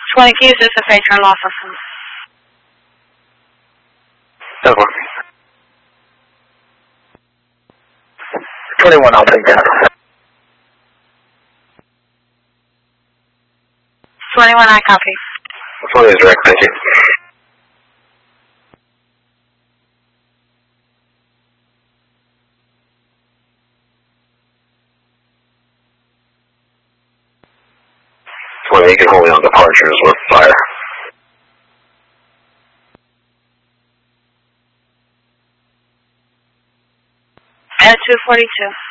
20 keys, this is a turn loss system. That one. 21, I'll take that. 21, I copy. 20 is direct, thank you. You can hold me on departures with fire. At 242.